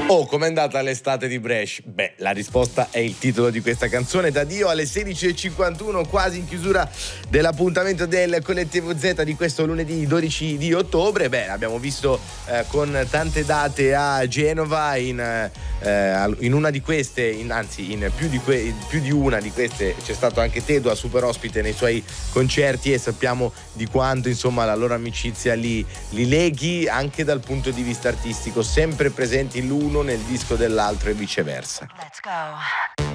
Oh, com'è andata l'estate di Brescia? Beh, la risposta è il titolo di questa canzone. Da Dio alle 16.51, quasi in chiusura dell'appuntamento del Collettivo Z di questo lunedì 12 di ottobre. Beh, abbiamo visto con tante date a Genova, in una di queste, anzi in più di una di queste c'è stato anche Tedua super ospite nei suoi concerti, e sappiamo di quanto insomma la loro amicizia li leghi anche dal punto di vista artistico, sempre presenti l'uno nel disco dell'altro e viceversa. Let's go.